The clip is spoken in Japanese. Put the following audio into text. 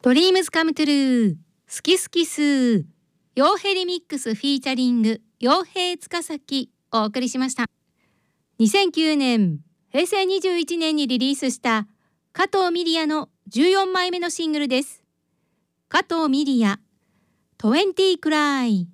ドリームズカムトゥルー、好き好きスー、傭兵リミックスフィーチャリング、傭兵塚崎お送りしました。2009年、平成21年にリリースした加藤ミリヤの14枚目のシングルです。加藤ミリヤ、20くらい。